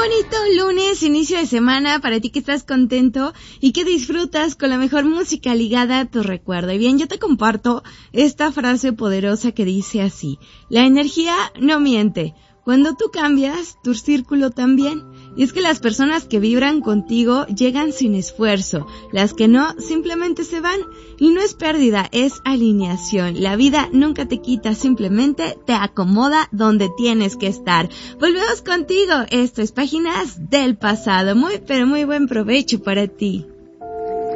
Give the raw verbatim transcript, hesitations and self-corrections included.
bonito lunes, inicio de semana para ti que estás contento y que disfrutas con la mejor música ligada a tu recuerdo. Y bien, yo te comparto esta frase poderosa que dice así: la energía no miente. Cuando tú cambias, tu círculo también. Y es que las personas que vibran contigo llegan sin esfuerzo. Las que no, simplemente se van. Y no es pérdida, es alineación. La vida nunca te quita, simplemente te acomoda donde tienes que estar. Volvemos contigo. Esto es Páginas del Pasado. Muy, pero muy buen provecho para ti.